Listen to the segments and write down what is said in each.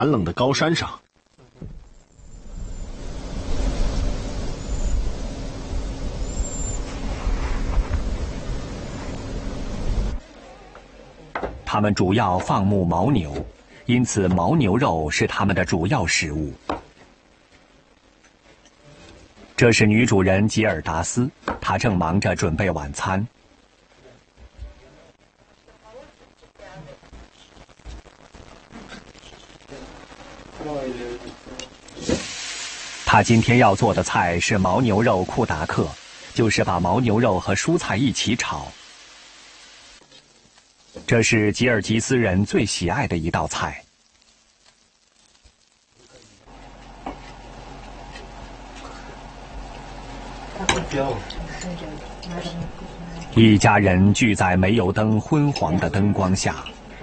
寒冷的高山上。 他们主要放牧牦牛，因此牦牛肉是他们的主要食物。这是女主人吉尔达斯，她正忙着准备晚餐。她今天要做的菜是牦牛肉库达克，就是把牦牛肉和蔬菜一起炒。这是吉尔吉斯人最喜爱的一道菜。一家人聚在煤油灯昏黄的灯光下。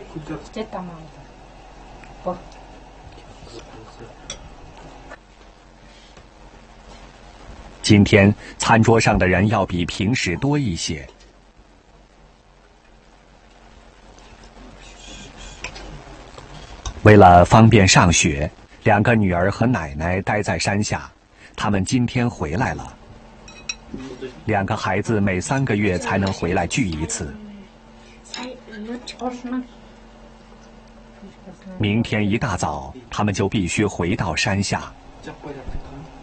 今天餐桌上的人要比平时多一些。为了方便上学，两个女儿和奶奶待在山下。他们今天回来了。两个孩子每3个月才能回来聚一次。明天一大早，他们就必须回到山下。